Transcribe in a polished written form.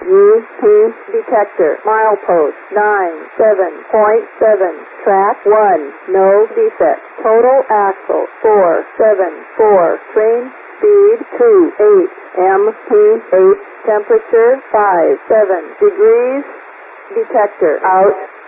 UP detector. Milepost 97.7. Track 1. No defect. Total axle 474. Train speed 28. MP8. Temperature 57 degrees. Detector out.